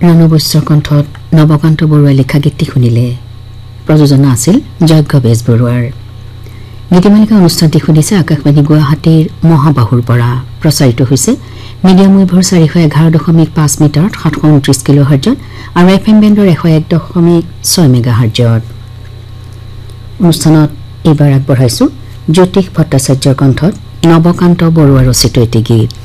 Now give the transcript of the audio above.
ৰণবৈশ্যৰ কণ্ঠত নৱকান্ত বৰুৱাই লিখা গীতটি শুনিলে। প্ৰযোজনা আছিল যজ্ঞ বেজবৰুৱাৰ। গীতিমালিকা অনুষ্ঠানটি শুনিছে আকাশবাণী গুৱাহাটীৰ মহাবাহুৰ পৰা। প্ৰচাৰিত হৈছে মিডিয়াম ৱেভৰ 411.5 মিটাৰত 729 কিলোহাৰ্টজত আৰু FM বেণ্ডৰ 101.6 মেগাহাৰ্টজত। অনুষ্ঠানত এইবাৰ আগবঢ়াইছো জ্যোতিষ ভট্টাচাৰ্যৰ কণ্ঠত নৱকান্ত বৰুৱা ৰচিত এটি গীত।